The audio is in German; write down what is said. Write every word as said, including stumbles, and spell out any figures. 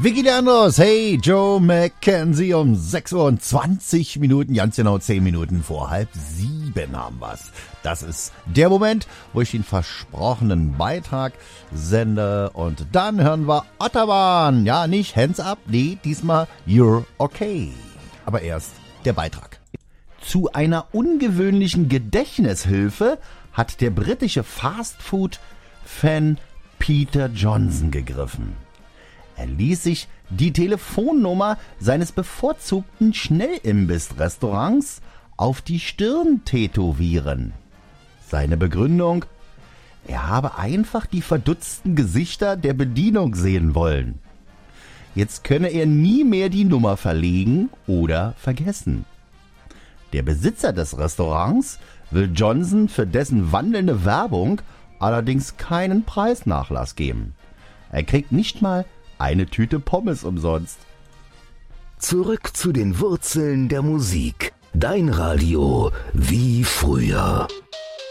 Vicky Leandros, hey, Joe McKenzie um sechs Uhr und zwanzig Minuten, ganz genau zehn Minuten vor halb sieben haben wir's. Das ist der Moment, wo ich den versprochenen Beitrag sende und dann hören wir Otterwan. Ja, nicht Hands Up, nee, diesmal You're Okay. Aber erst der Beitrag. Zu einer ungewöhnlichen Gedächtnishilfe hat der britische Fastfood-Fan Peter Johnson gegriffen. Er ließ sich die Telefonnummer seines bevorzugten Schnellimbiss-Restaurants auf die Stirn tätowieren. Seine Begründung: Er habe einfach die verdutzten Gesichter der Bedienung sehen wollen. Jetzt könne er nie mehr die Nummer verlegen oder vergessen. Der Besitzer des Restaurants will Johnson für dessen wandelnde Werbung allerdings keinen Preisnachlass geben. Er kriegt nicht mal eine Tüte Pommes umsonst. Zurück zu den Wurzeln der Musik. Dein Radio wie früher.